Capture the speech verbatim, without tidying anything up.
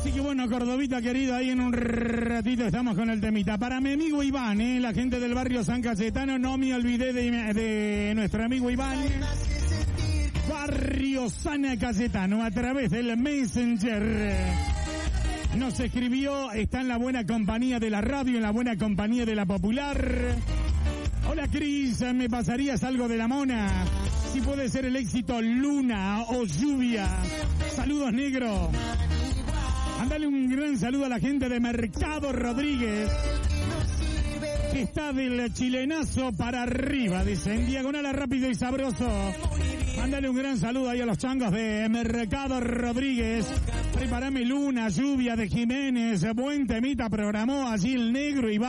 Así que bueno, Cordovita querido, ahí en un ratito estamos con el temita. Para mi amigo Iván, eh, la gente del barrio San Cayetano, no me olvidé de, de nuestro amigo Iván. Barrio San Cayetano, a través del Messenger. Nos escribió, está en la buena compañía de la radio, en la buena compañía de la popular. Hola Cris, ¿me pasarías algo de la mona? Si puede ser el éxito Luna o Lluvia. Saludos, negro. Mándale un gran saludo a la gente de Mercado Rodríguez, que está del chilenazo para arriba, dice, en diagonal a Rápido y Sabroso. Mándale un gran saludo ahí a los changos de Mercado Rodríguez. Prepárame Luna, Lluvia de Jiménez. Buen temita programó allí el negro y